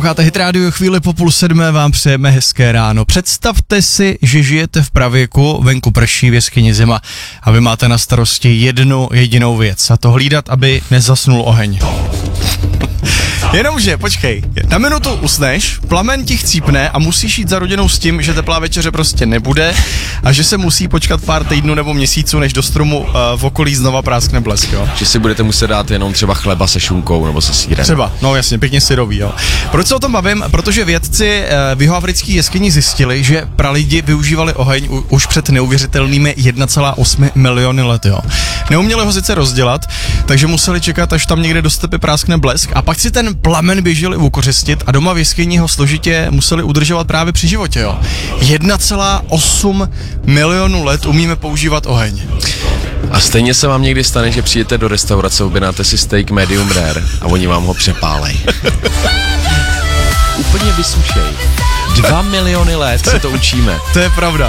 Posloucháte Hit Radio, chvíli po 6:30 vám přejeme hezké ráno. Představte si, že žijete v pravěku, venku prší, v jeskyni zima a vy máte na starosti jednu jedinou věc, a to hlídat, aby nezasnul oheň. Jenomže, počkej, na minutu usneš, plamen ti chcípne a musíš jít za rodinou s tím, že teplá večeře prostě nebude a že se musí počkat pár týdnů nebo měsíců, než do stromu v okolí znova práskne blesk, jo. Že si budete muset dát jenom třeba chleba se šunkou nebo se sýrem. Třeba, no jasně, pěkně syrový, jo. Proč se o tom bavím? Protože vědci v jihoafrické jeskyni zjistili, že pralidi využívali oheň už před neuvěřitelnými 1,8 miliony let, jo. Neuměli ho sice rozdělat, takže museli čekat, až tam někde do stepy práskne blesk a pak si ten plamen běželi ukořistit a doma v jeskyni ho složitě museli udržovat právě při životě, jo. 1,8 milionu let umíme používat oheň. A stejně se vám někdy stane, že přijdete do restaurace, objednáte si steak medium rare a oni vám ho přepálej. Úplně vysušej. 2 miliony let se to učíme. To je pravda.